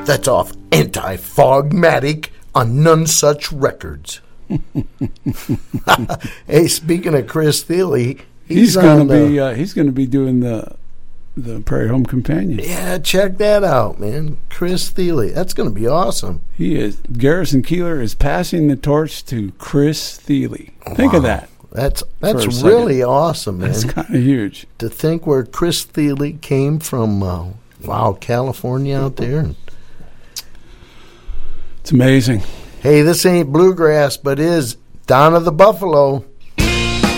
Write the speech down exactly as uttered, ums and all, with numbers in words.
That's off Anti-Fogmatic on None Such Records. Hey, speaking of Chris Thile, he's, he's going to be the, uh, he's going to be doing the the Prairie Home Companion. Yeah, check that out, man. Chris Thile. That's going to be awesome. He is. Garrison Keillor is passing the torch to Chris Thile. Think wow. of that. That's that's really awesome, man. That's kind of huge. To think where Chris Thile came from, uh, wow, California out there. It's amazing. Hey, this ain't bluegrass, but is Donna the Buffalo.